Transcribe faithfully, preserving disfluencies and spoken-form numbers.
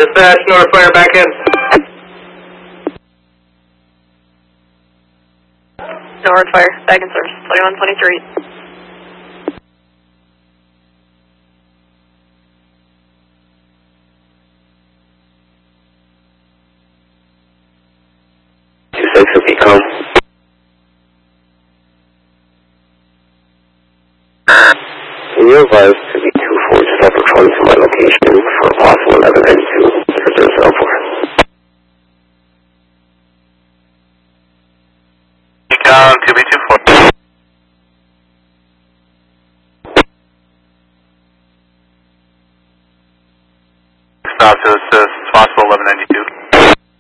Dispatch, North Fire back in. North Fire, back in service, twenty-one twenty-three. two six will become. Can you advise to be two four just reporting to my location for a possible eleven ninety-two for the cell phone? Down two B two four. Stop to assist.